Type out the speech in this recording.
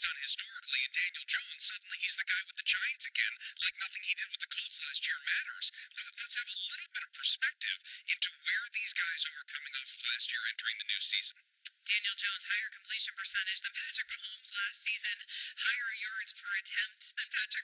done historically, and Daniel Jones, suddenly he's the guy with the Giants again. Like nothing he did with the Colts last year matters. Let's have a little bit of perspective into where these guys are coming off of last year entering the new season. Daniel Jones, higher completion percentage than Patrick Mahomes last season, higher yards per attempt than Patrick